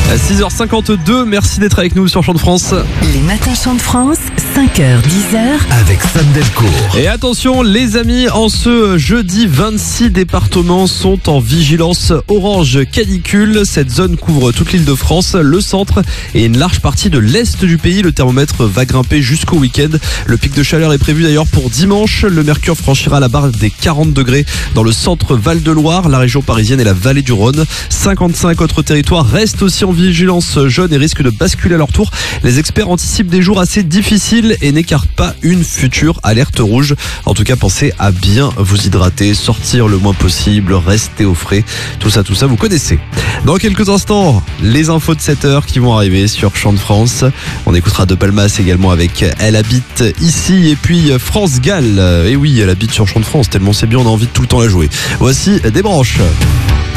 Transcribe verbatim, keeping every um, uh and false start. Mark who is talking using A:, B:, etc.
A: six heures cinquante-deux, merci d'être avec nous sur Champ de France.
B: Les matins Champ de France, cinq heures dix heures.
C: Avec Sam Delcourt.
A: Et attention les amis, en ce jeudi, vingt-six départements sont en vigilance orange canicule. Cette zone couvre toute l'île de France, le centre et une large partie de l'est du pays. Le thermomètre va grimper jusqu'au week-end. Le pic de chaleur est prévu d'ailleurs pour dimanche. Le mercure franchira la barre des quarante degrés dans le centre Val-de-Loire, la région parisienne et la vallée du Rhône. cinquante-cinq autres territoires restent aussi en vigilance jaune et risquent de basculer à leur tour. Les experts anticipent des jours assez difficiles et n'écartent pas une future alerte rouge. En tout cas, pensez à bien vous hydrater, sortir le moins possible, rester au frais. Tout ça, tout ça, vous connaissez. Dans quelques instants, les infos de sept heures qui vont arriver sur Champ de France. On écoutera De Palmas également avec Elle habite ici. Et puis France Gall. Et oui, elle habite sur Champ de France, tellement c'est bien, on a envie de tout le temps la jouer. Voici des branches.